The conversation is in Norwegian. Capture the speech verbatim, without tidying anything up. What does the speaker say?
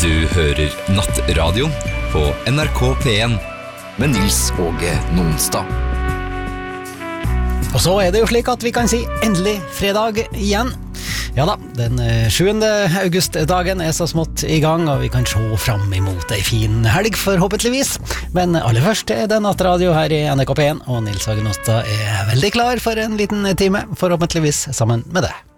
Du hører Nattradio på N R K P en med Nils Åge Nonstad. Og så er det jo slik at vi kan si endelig fredag igjen. Ja da, den sjuende august-dagen er så smått i gang, og vi kan se frem imot en fin helg forhåpentligvis. Men aller først er det Nattradio her i N R K P en, og Nils Åge Nonstad er veldig klar for en liten time, forhåpentligvis sammen med deg.